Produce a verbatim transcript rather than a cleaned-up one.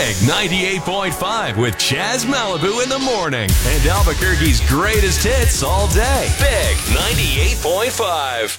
Big ninety-eight point five with Chaz Malibu in the morning. And Albuquerque's greatest hits all day. Big ninety-eight point five.